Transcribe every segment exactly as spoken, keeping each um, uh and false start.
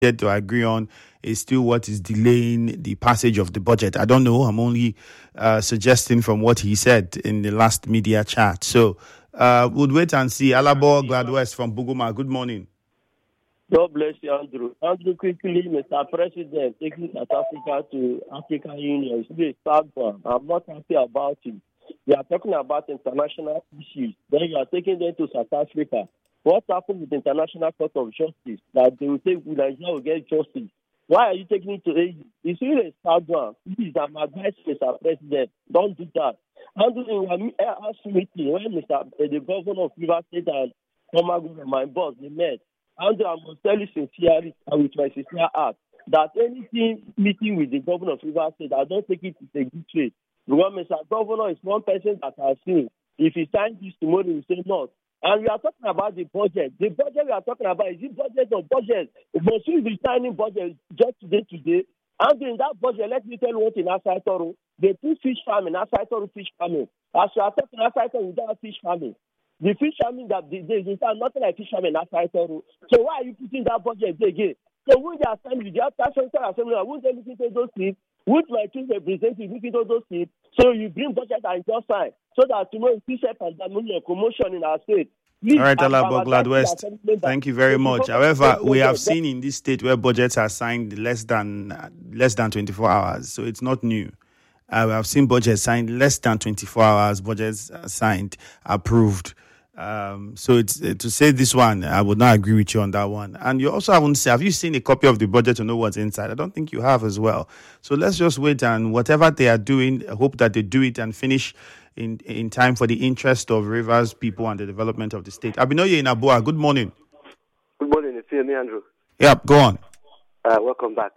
yet to agree on is still what is delaying the passage of the budget. I don't know. I'm only uh, suggesting from what he said in the last media chat. So uh, we'll wait and see. Alabo Gladwest from Buguma. Good morning. God bless you, Andrew. Andrew, quickly, Mister President, taking South Africa to African Union is a sad one. I'm not happy about it. We are talking about international issues. Then you are taking them to South Africa. What happened with the International Court of Justice? That they will take Nigeria will get justice. Why are you taking it to A U? It's really a sad one. Please, I'm advising Mister President, don't do that. Andrew, in our house meeting, when Mister the governor of Rivers State and former governor, my boss, they met. And I must tell you sincerely and with my sincere heart that anything meeting with the governor of Rivers State, I don't take it as a good trade. Because Mister Governor is one person that has seen. If he signs this tomorrow, he will say no. And we are talking about the budget. The budget we are talking about is it budget or budget? But should be signing budget just today, today. And in that budget, let me tell you what in Asai Toro, they put fish farming, Asai Toro fish farming. As you are talking Asai Toro without fish farming. The fish farming that they is nothing like fish farming Asai Toro. So why are you putting that budget again? So when they are assembly, the National Assembly, won't they listen to those things? Would my two representatives listen to those things? So you bring budget and just sign. So that tomorrow you see a commotion in our state. Please, all right, Alabo Gladwest. Thank you very much. However, we have seen in this state where budgets are signed less than uh, less than twenty-four hours, so it's not new. Uh, we have seen budgets signed less than twenty-four hours. Budgets uh, signed, approved. Um, so it's uh, to say this one, I would not agree with you on that one. And you also haven't seen, have you seen a copy of the budget to know what's inside? I don't think you have as well. So let's just wait, and whatever they are doing, I hope that they do it and finish in in time for the interest of Rivers people and the development of the state. Abinoye in Abua, good morning. Good morning, it's me, Andrew. Yep, go on. Uh, welcome back.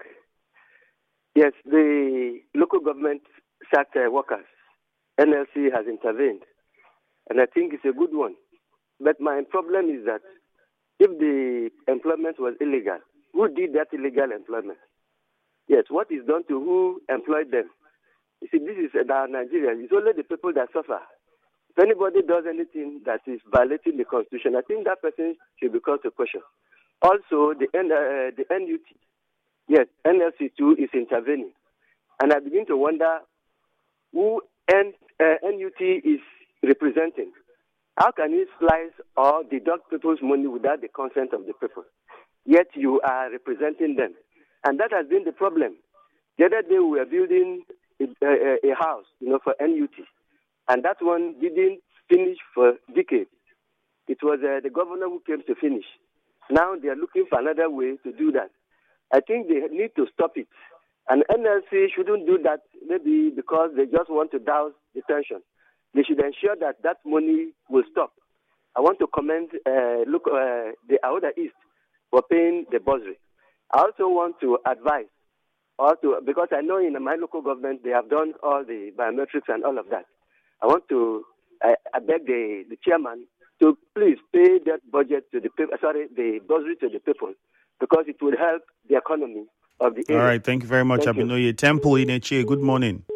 Yes, the local government sacked uh, workers. N L C has intervened, and I think it's a good one. But my problem is that if the employment was illegal, who did that illegal employment? Yes, what is done to who employed them? You see, this is uh, Nigeria. It's only the people that suffer. If anybody does anything that is violating the Constitution, I think that person should be called to question. Also, the, N, uh, the N U T, yes, N L C too is intervening. And I begin to wonder who N, uh, N U T is representing. How can he slice or deduct people's money without the consent of the people? Yet you are representing them. And that has been the problem. The other day we were building a, a, a house, you know, for N U T. And that one didn't finish for decades. It was uh, the governor who came to finish. Now they are looking for another way to do that. I think they need to stop it. And N L C shouldn't do that maybe because they just want to douse the tension. They should ensure that that money will stop. I want to commend uh, look, uh, the Aoda East for paying the bursary. I also want to advise, also, because I know in my local government they have done all the biometrics and all of that. I want to, I, I beg the, the chairman to please pay that budget to the people, sorry, the bursary to the people, because it will help the economy of the area. All right, thank you very much, Abinoye. Temple in Eche, good morning.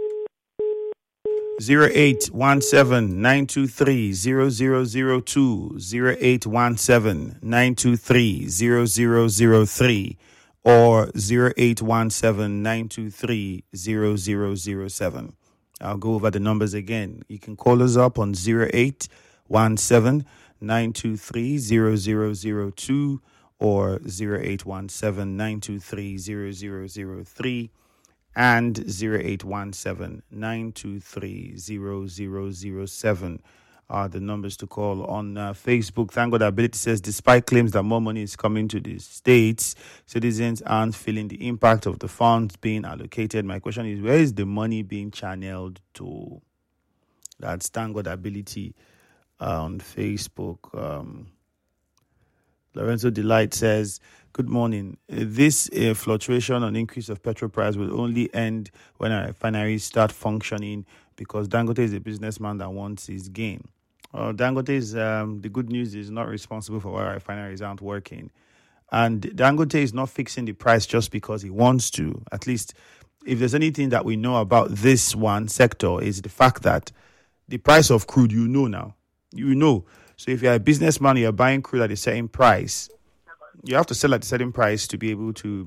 zero eight one seven nine two three zero zero zero two, zero eight one seven nine two three zero zero zero three or zero eight one seven nine two three zero zero zero seven. I'll go over the numbers again. You can call us up on zero eight one seven nine two three zero zero zero two or zero eight one seven nine two three zero zero zero three. And zero eight one seven nine two three zero zero zero seven are the numbers to call. On uh, Facebook, Thank God Ability says, despite claims that more money is coming to the states, citizens aren't feeling the impact of the funds being allocated. My question is, where is the money being channeled to? That's Thank God Ability uh, on Facebook. Um, Lorenzo Delight says, good morning. Uh, this uh, fluctuation on increase of petrol price will only end when our refineries start functioning, because Dangote is a businessman that wants his gain. Uh, Dangote is, um, the good news is not responsible for why our refineries aren't working. And Dangote is not fixing the price just because he wants to. At least, if there's anything that we know about this one sector, is the fact that the price of crude, you know now. You know. So if you're a businessman, you're buying crude at a certain price, You have to sell at a certain price to be able to